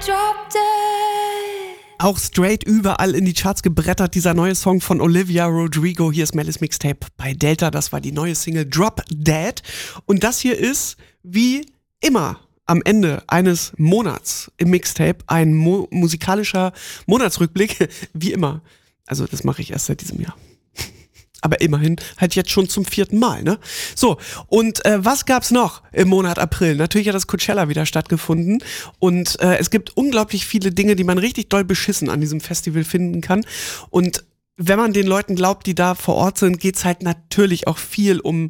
drop dead. Auch straight überall in die Charts gebrettert, dieser neue Song von Olivia Rodrigo. Hier ist Mellis Mixtape bei Delta, das war die neue Single Drop Dead. Und das hier ist, wie immer, am Ende eines Monats im Mixtape ein musikalischer Monatsrückblick, wie immer. Also das mache ich erst seit diesem Jahr. Aber immerhin halt jetzt schon zum 4. Mal, ne? So, und was gab's noch im Monat April? Natürlich hat das Coachella wieder stattgefunden und es gibt unglaublich viele Dinge, die man richtig doll beschissen an diesem Festival finden kann. Und wenn man den Leuten glaubt, die da vor Ort sind, geht's halt natürlich auch viel um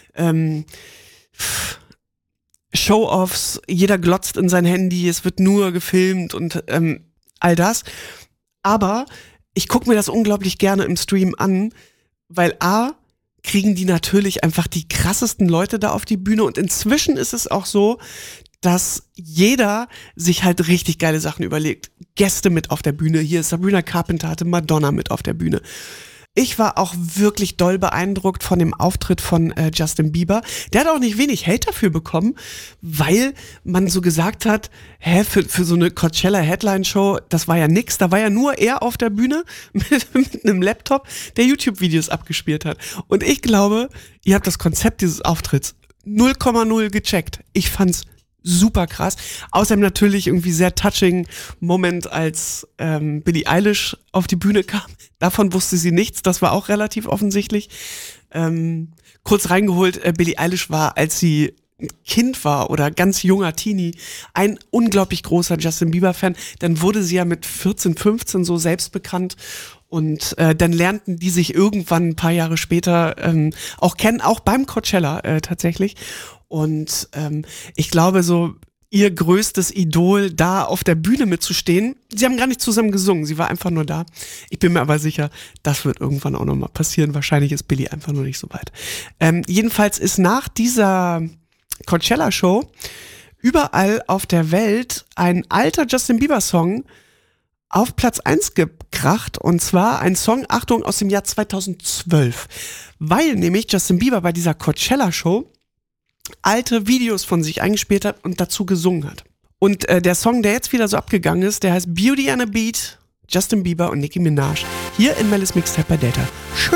Show-offs, jeder glotzt in sein Handy, es wird nur gefilmt und all das. Aber ich gucke mir das unglaublich gerne im Stream an, weil kriegen die natürlich einfach die krassesten Leute da auf die Bühne und inzwischen ist es auch so, dass jeder sich halt richtig geile Sachen überlegt. Gäste mit auf der Bühne, hier ist Sabrina Carpenter, hatte Madonna mit auf der Bühne. Ich war auch wirklich doll beeindruckt von dem Auftritt von Justin Bieber. Der hat auch nicht wenig Hate dafür bekommen, weil man so gesagt hat, für so eine Coachella-Headline-Show, das war ja nix. Da war ja nur er auf der Bühne mit einem Laptop, der YouTube-Videos abgespielt hat. Und ich glaube, ihr habt das Konzept dieses Auftritts 0,0 gecheckt. Ich fand's super krass. Außerdem natürlich irgendwie sehr touching Moment, als Billie Eilish auf die Bühne kam. Davon wusste sie nichts, das war auch relativ offensichtlich. Kurz reingeholt, Billie Eilish war, als sie ein Kind war oder ganz junger Teenie, ein unglaublich großer Justin Bieber-Fan. Dann wurde sie ja mit 14, 15 so selbst bekannt. Und dann lernten die sich irgendwann ein paar Jahre später auch kennen, auch beim Coachella tatsächlich. Und ich glaube, so ihr größtes Idol, da auf der Bühne mitzustehen, sie haben gar nicht zusammen gesungen, sie war einfach nur da. Ich bin mir aber sicher, das wird irgendwann auch nochmal passieren. Wahrscheinlich ist Billie einfach noch nicht so weit. Jedenfalls ist nach dieser Coachella-Show überall auf der Welt ein alter Justin Bieber-Song auf Platz 1 gekracht, und zwar ein Song, Achtung, aus dem Jahr 2012, weil nämlich Justin Bieber bei dieser Coachella-Show alte Videos von sich eingespielt hat und dazu gesungen hat. Und der Song, der jetzt wieder so abgegangen ist, der heißt Beauty and a Beat, Justin Bieber und Nicki Minaj, hier in Mellis Mixtape bei Delta. Schön.